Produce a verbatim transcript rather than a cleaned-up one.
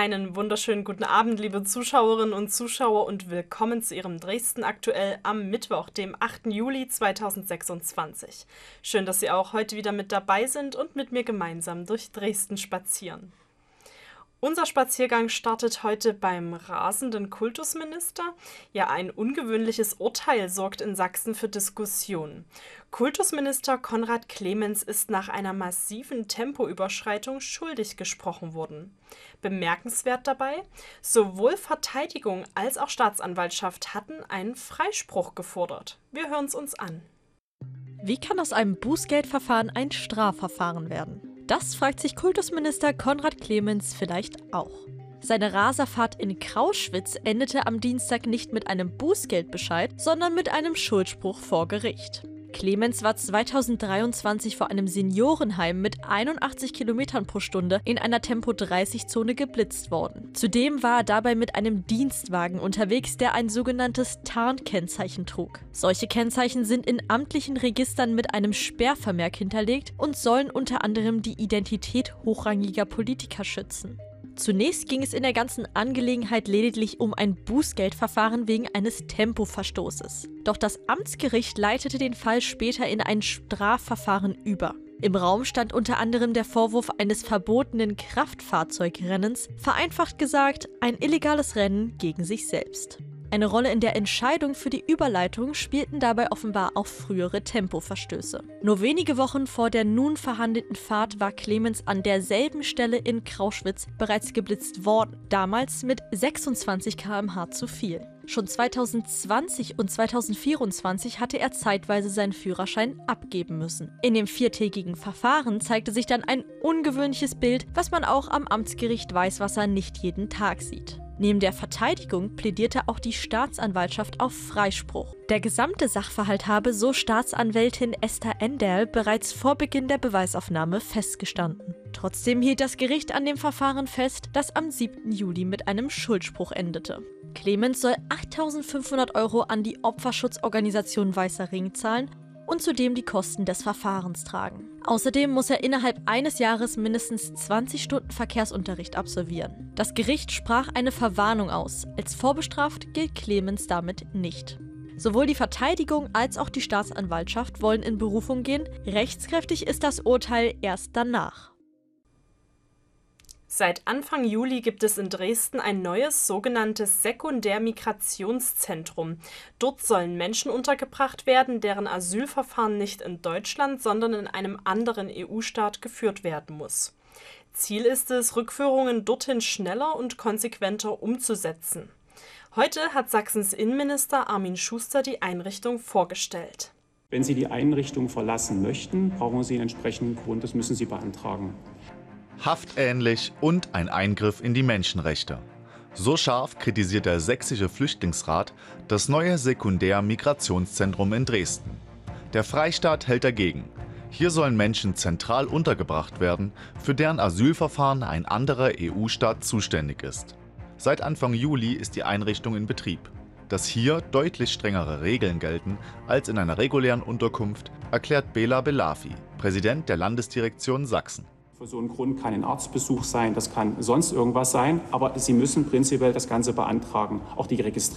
Einen wunderschönen guten Abend, liebe Zuschauerinnen und Zuschauer, und willkommen zu Ihrem Dresden aktuell am Mittwoch, dem achten Juli zweitausendsechsundzwanzig. Schön, dass Sie auch heute wieder mit dabei sind und mit mir gemeinsam durch Dresden spazieren. Unser Spaziergang startet heute beim rasenden Kultusminister. Ja, ein ungewöhnliches Urteil sorgt in Sachsen für Diskussionen. Kultusminister Konrad Clemens ist nach einer massiven Tempoüberschreitung schuldig gesprochen worden. Bemerkenswert dabei: Sowohl Verteidigung als auch Staatsanwaltschaft hatten einen Freispruch gefordert. Wir hören es uns an. Wie kann aus einem Bußgeldverfahren ein Strafverfahren werden? Das fragt sich Kultusminister Konrad Clemens vielleicht auch. Seine Raserfahrt in Krauschwitz endete am Dienstag nicht mit einem Bußgeldbescheid, sondern mit einem Schuldspruch vor Gericht. Clemens war zweitausenddreiundzwanzig vor einem Seniorenheim mit einundachtzig Kilometern pro Stunde in einer Tempo dreißig Zone geblitzt worden. Zudem war er dabei mit einem Dienstwagen unterwegs, der ein sogenanntes Tarnkennzeichen trug. Solche Kennzeichen sind in amtlichen Registern mit einem Sperrvermerk hinterlegt und sollen unter anderem die Identität hochrangiger Politiker schützen. Zunächst ging es in der ganzen Angelegenheit lediglich um ein Bußgeldverfahren wegen eines Tempoverstoßes. Doch das Amtsgericht leitete den Fall später in ein Strafverfahren über. Im Raum stand unter anderem der Vorwurf eines verbotenen Kraftfahrzeugrennens, vereinfacht gesagt ein illegales Rennen gegen sich selbst. Eine Rolle in der Entscheidung für die Überleitung spielten dabei offenbar auch frühere Tempoverstöße. Nur wenige Wochen vor der nun verhandelten Fahrt war Clemens an derselben Stelle in Krauschwitz bereits geblitzt worden, damals mit sechsundzwanzig Kilometer pro Stunde zu viel. Schon zweitausendzwanzig und zweitausendvierundzwanzig hatte er zeitweise seinen Führerschein abgeben müssen. In dem viertägigen Verfahren zeigte sich dann ein ungewöhnliches Bild, was man auch am Amtsgericht Weißwasser nicht jeden Tag sieht. Neben der Verteidigung plädierte auch die Staatsanwaltschaft auf Freispruch. Der gesamte Sachverhalt habe, so Staatsanwältin Esther Enderl, bereits vor Beginn der Beweisaufnahme festgestanden. Trotzdem hielt das Gericht an dem Verfahren fest, das am siebten Juli mit einem Schuldspruch endete. Clemens soll achttausendfünfhundert Euro an die Opferschutzorganisation Weißer Ring zahlen und zudem die Kosten des Verfahrens tragen. Außerdem muss er innerhalb eines Jahres mindestens zwanzig Stunden Verkehrsunterricht absolvieren. Das Gericht sprach eine Verwarnung aus. Als vorbestraft gilt Clemens damit nicht. Sowohl die Verteidigung als auch die Staatsanwaltschaft wollen in Berufung gehen. Rechtskräftig ist das Urteil erst danach. Seit Anfang Juli gibt es in Dresden ein neues sogenanntes Sekundärmigrationszentrum. Dort sollen Menschen untergebracht werden, deren Asylverfahren nicht in Deutschland, sondern in einem anderen E U-Staat geführt werden muss. Ziel ist es, Rückführungen dorthin schneller und konsequenter umzusetzen. Heute hat Sachsens Innenminister Armin Schuster die Einrichtung vorgestellt. Wenn Sie die Einrichtung verlassen möchten, brauchen Sie einen entsprechenden Grund, das müssen Sie beantragen. Haftähnlich und ein Eingriff in die Menschenrechte. So scharf kritisiert der Sächsische Flüchtlingsrat das neue Sekundärmigrationszentrum in Dresden. Der Freistaat hält dagegen. Hier sollen Menschen zentral untergebracht werden, für deren Asylverfahren ein anderer E U-Staat zuständig ist. Seit Anfang Juli ist die Einrichtung in Betrieb. Dass hier deutlich strengere Regeln gelten als in einer regulären Unterkunft, erklärt Bela Belafi, Präsident der Landesdirektion Sachsen. Für so einen Grund kann ein Arztbesuch sein, das kann sonst irgendwas sein, aber Sie müssen prinzipiell das Ganze beantragen, auch die Registrierung.